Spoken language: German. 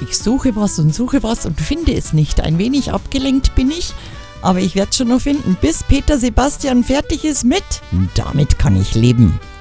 Ich suche was und finde es nicht. Ein wenig abgelenkt bin ich, aber ich werde es schon noch finden, bis Peter Sebastian fertig ist mit "Damit kann ich leben".